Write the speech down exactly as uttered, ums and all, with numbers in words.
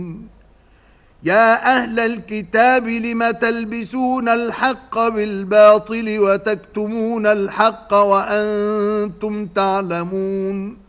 يا أهل الكتاب لم تلبسون الحق بالباطل وتكتمون الحق وأنتم تعلمون